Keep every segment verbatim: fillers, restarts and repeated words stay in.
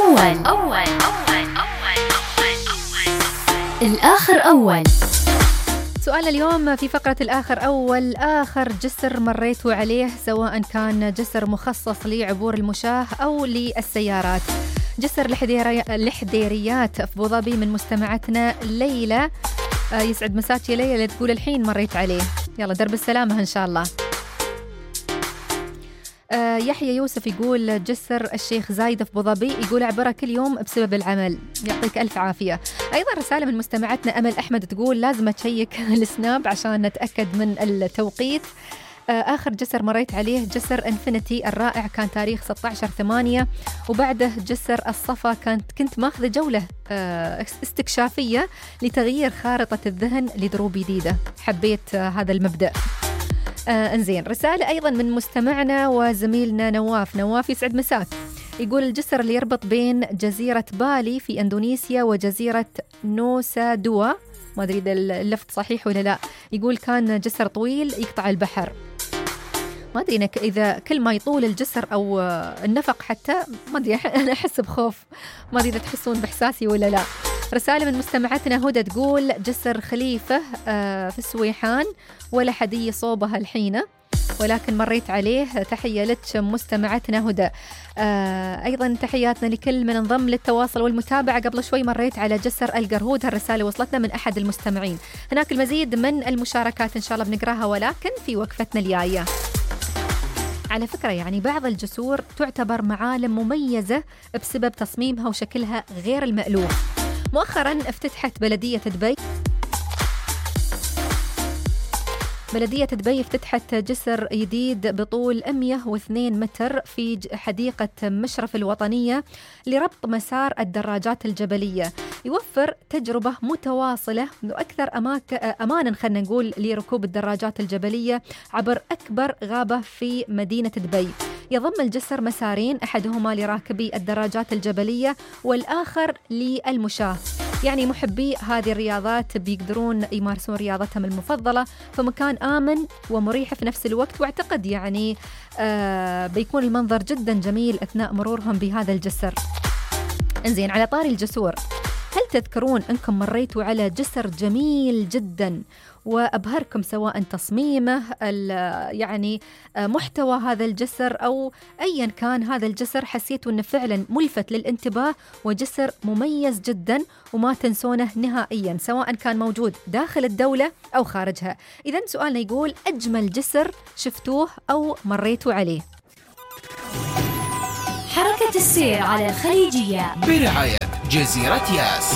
أول أول أول أول الآخر أول. سؤال اليوم في فقرة الآخر أول: آخر جسر مريتوا عليه، سواء كان جسر مخصص لعبور المشاة أو للسيارات. جسر الحديريات في أبوظبي من مستمعتنا ليلى. آه يسعد مساك يا ليلى، تقول الحين مريت عليه. يلا درب السلامة إن شاء الله. آه يحيى يوسف يقول جسر الشيخ زايد في أبوظبي، يقول أعبره كل يوم بسبب العمل، يعطيك ألف عافية. أيضا رسالة من مستمعتنا أمل أحمد تقول لازم تشيك السناب عشان نتأكد من التوقيت. آخر جسر مريت عليه جسر انفينيتي الرائع، كان تاريخ ستة عشر ثمانية، وبعده جسر الصفا كانت كنت ماخذة جولة استكشافية لتغيير خارطة الذهن لدروب جديدة. حبيت هذا المبدأ. آه انزين، رسالة أيضا من مستمعنا وزميلنا نواف. نواف يسعد مساك، يقول الجسر اللي يربط بين جزيرة بالي في أندونيسيا وجزيرة نوسا دوا، ما أدري إذا اللفظ صحيح ولا لا، يقول كان جسر طويل يقطع البحر. ما أدري إذا كل ما يطول الجسر أو النفق حتى، ما أدري أنا أحس بخوف، ما أدري إذا تحسون بإحساسي ولا لا. رسالة من مستمعتنا هدى تقول جسر خليفة في السويحان، ولا حدي صوبها الحين ولكن مريت عليه. تحية لك مستمعتنا هدى. آه أيضا تحياتنا لكل من انضم للتواصل والمتابعة. قبل شوي مريت على جسر القرهود، هالرسالة وصلتنا من أحد المستمعين. هناك المزيد من المشاركات إن شاء الله بنقراها، ولكن في وقفتنا الجاية. على فكرة يعني بعض الجسور تعتبر معالم مميزة بسبب تصميمها وشكلها غير المألوف. مؤخرا افتتحت بلدية دبي بلدية دبي افتتحت جسر جديد بطول مئة واثنين متر في حديقة مشرف الوطنية لربط مسار الدراجات الجبلية، يوفر تجربة متواصلة وأكثر أمانا خلنا نقول لركوب الدراجات الجبلية عبر أكبر غابة في مدينة دبي. يضم الجسر مسارين، أحدهما لراكبي الدراجات الجبلية والآخر للمشاة، يعني محبي هذه الرياضات بيقدرون يمارسون رياضتهم المفضلة في مكان آمن ومريح في نفس الوقت. واعتقد يعني آه بيكون المنظر جدا جميل أثناء مرورهم بهذا الجسر. انزين، على طاري الجسور، هل تذكرون أنكم مريتوا على جسر جميل جدا وأبهركم سواء تصميمه يعني محتوى هذا الجسر أو أيا كان هذا الجسر، حسيتوا أنه فعلا ملفت للانتباه وجسر مميز جدا وما تنسونه نهائيا، سواء كان موجود داخل الدولة أو خارجها؟ إذن سؤالنا يقول أجمل جسر شفتوه أو مريتوا عليه. حركة السير على الخليجية برعاية جزيرة ياس.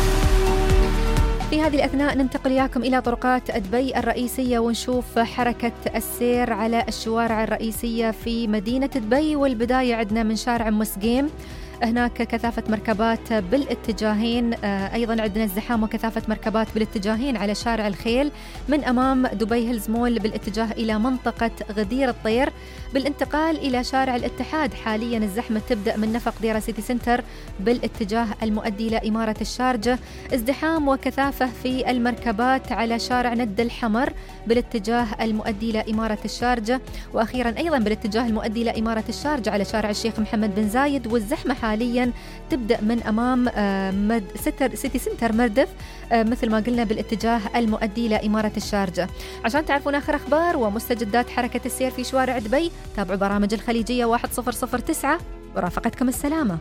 في هذه الأثناء ننتقل إياكم إلى طرقات دبي الرئيسية ونشوف حركة السير على الشوارع الرئيسية في مدينة دبي. والبداية عندنا من شارع مسقيم، هناك كثافة مركبات بالاتجاهين. أيضا عندنا ازدحام وكثافة مركبات بالاتجاهين على شارع الخيل من أمام دبي هيلز مول بالاتجاه إلى منطقة غدير الطير. بالانتقال إلى شارع الاتحاد حاليا الزحمة تبدأ من نفق ديرة سيتي سنتر بالاتجاه المؤدي إلى إمارة الشارجة. ازدحام وكثافة في المركبات على شارع ند الحمر بالاتجاه المؤدي إلى إمارة الشارجة. وأخيرا أيضا بالاتجاه المؤدي إلى إمارة الشارجة على شارع الشيخ محمد بن زايد. والزحمة حاليا تبدأ من أمام مد ستر سيتي سنتر مردف مثل ما قلنا بالاتجاه المؤدي إلى إمارة الشارجة. عشان تعرفون آخر أخبار ومستجدات حركة السير في شوارع دبي، تابعوا برامج الخليجية واحد صفر صفر تسعة ورافقتكم السلامة.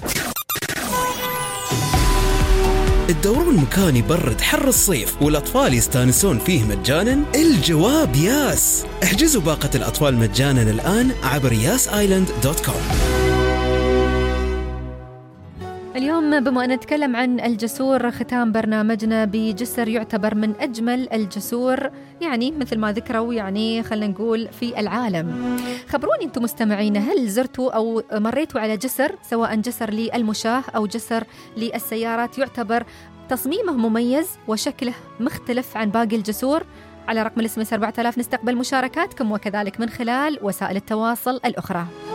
الدورون المكان يبرد حر الصيف والأطفال يستانسون فيه مجانا؟ الجواب ياس. احجزوا باقة الأطفال مجانا الآن عبر ياس آيلاند دوت كوم. اليوم بما أن نتكلم عن الجسور، ختام برنامجنا بجسر يعتبر من أجمل الجسور يعني مثل ما ذكروا يعني خلنا نقول في العالم. خبروني أنتم مستمعين، هل زرتوا أو مريتوا على جسر سواء جسر للمشاة أو جسر للسيارات يعتبر تصميمه مميز وشكله مختلف عن باقي الجسور؟ على رقم الاس ام اس أربعة آلاف نستقبل مشاركاتكم وكذلك من خلال وسائل التواصل الأخرى.